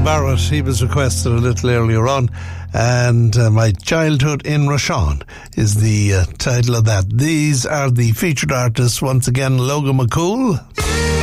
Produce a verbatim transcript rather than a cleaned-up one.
Barrett, he was requested a little earlier on, and uh, My Childhood in Rashawn is the uh, title of that. These are the featured artists once again: Logan McCool,